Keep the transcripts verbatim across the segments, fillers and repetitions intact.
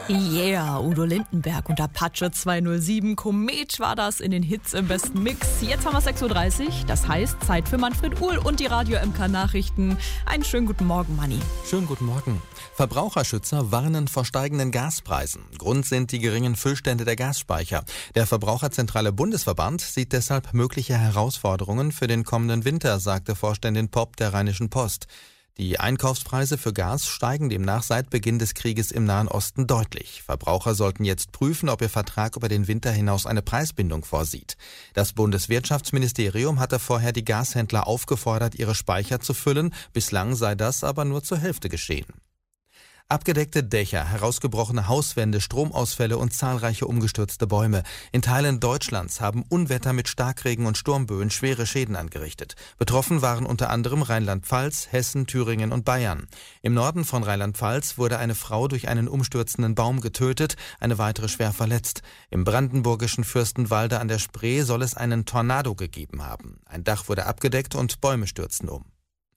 Yeah, Udo Lindenberg und Apache zweihundertsieben. Komet war das in den Hits im besten Mix. Jetzt haben wir sechs Uhr dreißig, das heißt Zeit für Manfred Uhl und die Radio M K Nachrichten. Einen schönen guten Morgen, Manni. Schönen guten Morgen. Verbraucherschützer warnen vor steigenden Gaspreisen. Grund sind die geringen Füllstände der Gasspeicher. Der Verbraucherzentrale Bundesverband sieht deshalb mögliche Herausforderungen für den kommenden Winter, sagte Vorständin Popp der Rheinischen Post. Die Einkaufspreise für Gas steigen demnach seit Beginn des Krieges im Nahen Osten deutlich. Verbraucher sollten jetzt prüfen, ob ihr Vertrag über den Winter hinaus eine Preisbindung vorsieht. Das Bundeswirtschaftsministerium hatte vorher die Gashändler aufgefordert, ihre Speicher zu füllen. Bislang sei das aber nur zur Hälfte geschehen. Abgedeckte Dächer, herausgebrochene Hauswände, Stromausfälle und zahlreiche umgestürzte Bäume. In Teilen Deutschlands haben Unwetter mit Starkregen und Sturmböen schwere Schäden angerichtet. Betroffen waren unter anderem Rheinland-Pfalz, Hessen, Thüringen und Bayern. Im Norden von Rheinland-Pfalz wurde eine Frau durch einen umstürzenden Baum getötet, eine weitere schwer verletzt. Im brandenburgischen Fürstenwalde an der Spree soll es einen Tornado gegeben haben. Ein Dach wurde abgedeckt und Bäume stürzten um.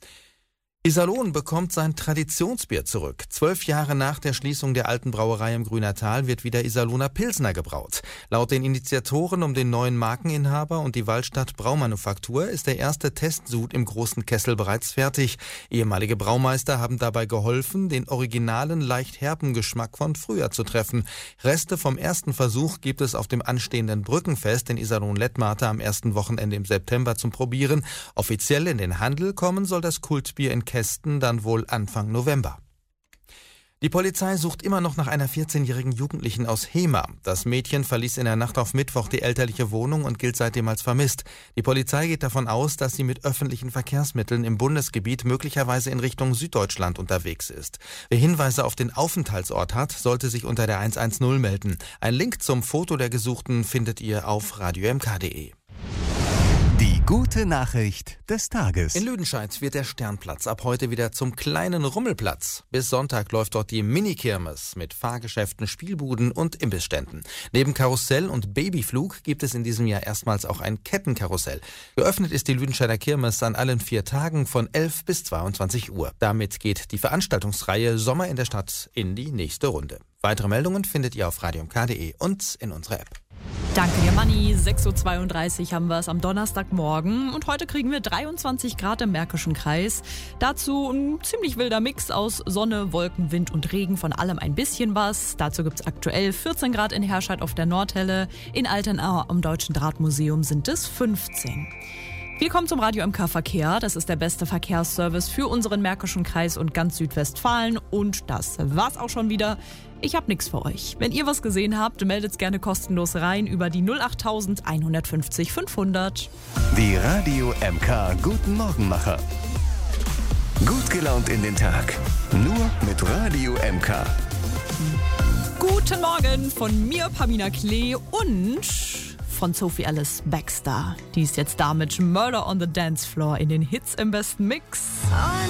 Iserlohn bekommt sein Traditionsbier zurück. Zwölf Jahre nach der Schließung der alten Brauerei im Grünertal wird wieder Iserlohner Pilsner gebraut. Laut den Initiatoren um den neuen Markeninhaber und die Waldstadt Braumanufaktur ist der erste Testsud im großen Kessel bereits fertig. Ehemalige Braumeister haben dabei geholfen, den originalen, leicht herben Geschmack von früher zu treffen. Reste vom ersten Versuch gibt es auf dem anstehenden Brückenfest in Iserlohn-Lettmate am ersten Wochenende im September zum Probieren. Offiziell in den Handel kommen soll das Kultbier in Kästen dann wohl Anfang November. Die Polizei sucht immer noch nach einer vierzehnjährigen Jugendlichen aus Hemer. Das Mädchen verließ in der Nacht auf Mittwoch die elterliche Wohnung und gilt seitdem als vermisst. Die Polizei geht davon aus, dass sie mit öffentlichen Verkehrsmitteln im Bundesgebiet möglicherweise in Richtung Süddeutschland unterwegs ist. Wer Hinweise auf den Aufenthaltsort hat, sollte sich unter der eins eins null melden. Ein Link zum Foto der Gesuchten findet ihr auf radio m k punkt d e. Die gute Nachricht des Tages. In Lüdenscheid wird der Sternplatz ab heute wieder zum kleinen Rummelplatz. Bis Sonntag läuft dort die Mini-Kirmes mit Fahrgeschäften, Spielbuden und Imbissständen. Neben Karussell und Babyflug gibt es in diesem Jahr erstmals auch ein Kettenkarussell. Geöffnet ist die Lüdenscheider Kirmes an allen vier Tagen von elf bis zweiundzwanzig Uhr. Damit geht die Veranstaltungsreihe Sommer in der Stadt in die nächste Runde. Weitere Meldungen findet ihr auf radio m k punkt d e und in unserer App. Danke dir, Manni. sechs Uhr zweiunddreißig haben wir es am Donnerstagmorgen und heute kriegen wir dreiundzwanzig Grad im Märkischen Kreis. Dazu ein ziemlich wilder Mix aus Sonne, Wolken, Wind und Regen, von allem ein bisschen was. Dazu gibt es aktuell vierzehn Grad in Herscheid auf der Nordhelle. In Altenau am Deutschen Drahtmuseum sind es fünfzehn. Wir kommen zum Radio M K Verkehr. Das ist der beste Verkehrsservice für unseren Märkischen Kreis und ganz Südwestfalen. Und das war's auch schon wieder. Ich hab nix für euch. Wenn ihr was gesehen habt, meldet's gerne kostenlos rein über die null acht eins fünf null fünfhundert. Die Radio M K Guten Morgenmacher. Gut gelaunt in den Tag. Nur mit Radio M K. Guten Morgen von mir, Pamina Klee, und von Sophie Alice Baxter. Die ist jetzt da mit Murder on the Dance Floor in den Hits im besten Mix.